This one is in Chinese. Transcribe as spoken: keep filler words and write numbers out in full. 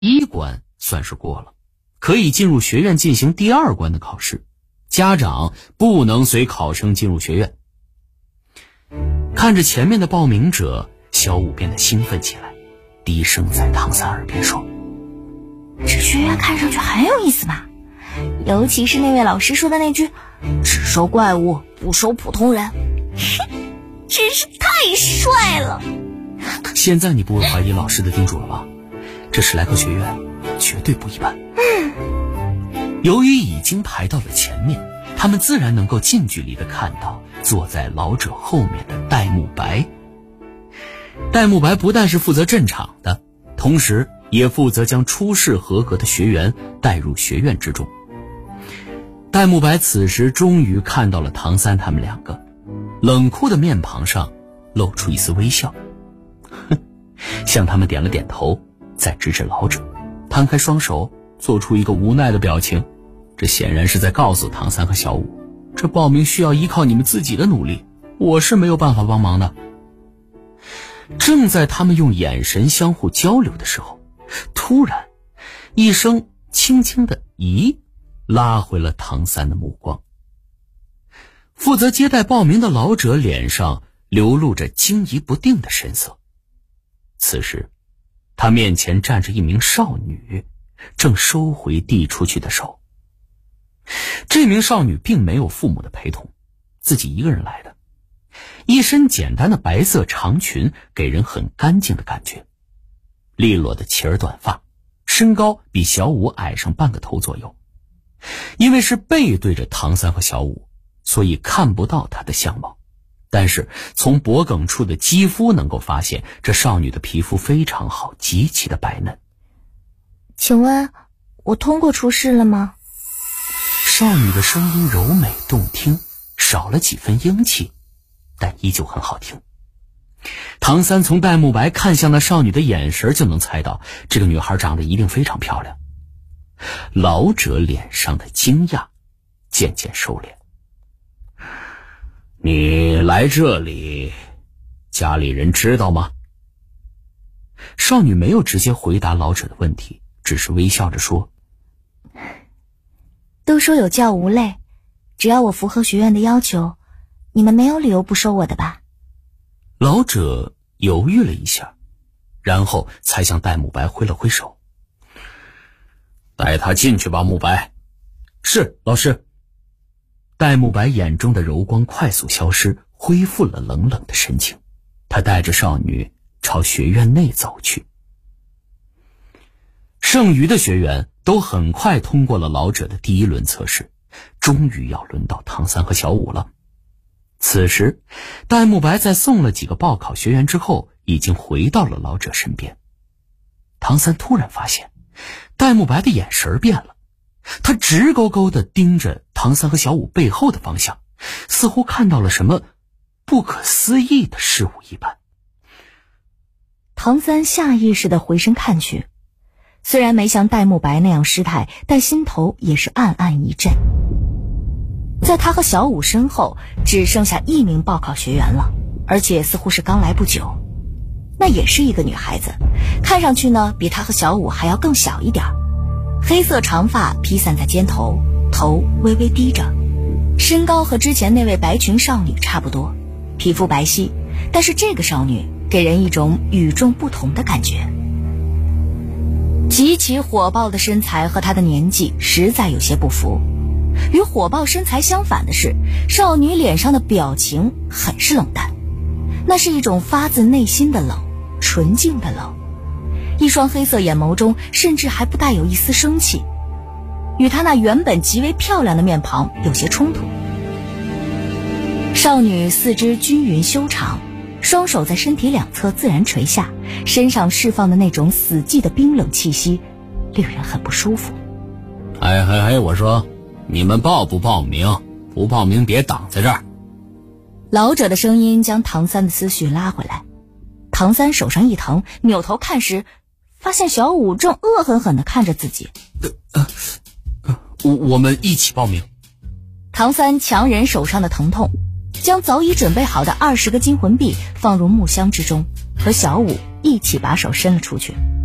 一关算是过了，可以进入学院进行第二关的考试，家长不能随考生进入学院。看着前面的报名者，小五变得兴奋起来，低声在唐三耳边说： 这学院看上去很有意思嘛，尤其是那位老师说的那句只收怪物不收普通人，真是太帅了。 现在你不会怀疑老师的叮嘱了吧？这十来个学院绝对不一般。嗯，由于已经排到了前面，他们自然能够近距离地看到坐在老者后面的戴沐白。戴沐白不但是负责镇场的，同时也负责将初试合格的学员带入学院之中。戴沐白此时终于看到了唐三他们两个，冷酷的面庞上露出一丝微笑，哼，向他们点了点头，再指指老者，摊开双手，做出一个无奈的表情。这显然是在告诉唐三和小五，这报名需要依靠你们自己的努力，我是没有办法帮忙的。正在他们用眼神相互交流的时候，突然一声轻轻的咦拉回了唐三的目光。负责接待报名的老者脸上流露着惊疑不定的神色。此时他面前站着一名少女，正收回递出去的手。这名少女并没有父母的陪同，自己一个人来的，一身简单的白色长裙给人很干净的感觉，利落的齐儿短发，身高比小五矮上半个头左右。因为是背对着唐三和小五，所以看不到她的相貌，但是从脖颈处的肌肤能够发现，这少女的皮肤非常好，极其的白嫩。 请问我通过初试了吗？ 少女的声音柔美动听，少了几分英气，但依旧很好听。唐三从戴沐白看向那少女的眼神就能猜到，这个女孩长得一定非常漂亮。老者脸上的惊讶渐渐收敛。你来这里，家里人知道吗？少女没有直接回答老者的问题，只是微笑着说： 都说有教无类，只要我符合学院的要求，你们没有理由不收我的吧？ 老者犹豫了一下，然后才向戴沐白挥了挥手：带他进去吧，沐白。是，老师。戴沐白眼中的柔光快速消失，恢复了冷冷的神情。他带着少女朝学院内走去。剩余的学员都很快通过了老者的第一轮测试，终于要轮到唐三和小五了。此时戴沐白在送了几个报考学员之后，已经回到了老者身边。唐三突然发现戴沐白的眼神变了，他直勾勾地盯着唐三和小五背后的方向，似乎看到了什么不可思议的事物一般。 唐三下意识地回身看去，虽然没像戴沐白那样失态，但心头也是暗暗一震。在他和小五身后只剩下一名报考学员了，而且似乎是刚来不久。那也是一个女孩子，看上去呢比他和小五还要更小一点，黑色长发披散在肩头，头微微低着，身高和之前那位白裙少女差不多，皮肤白皙，但是这个少女给人一种与众不同的感觉。极其火爆的身材和她的年纪实在有些不符。与火爆身材相反的是，少女脸上的表情很是冷淡，那是一种发自内心的冷，纯净的冷。一双黑色眼眸中甚至还不带有一丝生气，与她那原本极为漂亮的面庞有些冲突。少女四肢均匀修长，双手在身体两侧自然垂下，身上释放的那种死寂的冰冷气息令人很不舒服。 哎哎哎，我说你们报不报名？不报名别挡在这儿。 老者的声音将唐三的思绪拉回来。唐三手上一疼，扭头看时，发现小五正恶狠狠地看着自己。 呃呃，我我们一起报名。 唐三强忍手上的疼痛，将早已准备好的二十个金魂币放入木箱之中，和小五一起把手伸了出去。